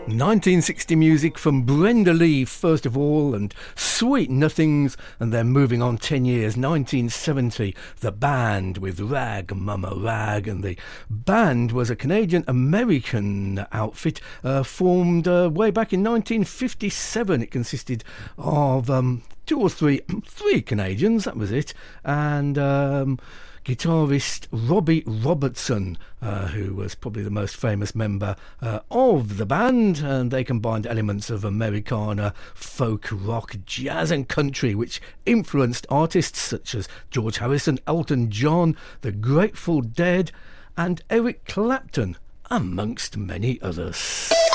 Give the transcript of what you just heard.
1960 music from Brenda Lee first of all, and Sweet Nothings, and then moving on 10 years, 1970, The Band with Rag Mama Rag. And the Band was a Canadian-American outfit formed way back in 1957. It consisted of three Canadians, that was it, and guitarist Robbie Robertson, who was probably the most famous member of the Band, and they combined elements of Americana, folk, rock, jazz and country, which influenced artists such as George Harrison, Elton John, the Grateful Dead and Eric Clapton, amongst many others.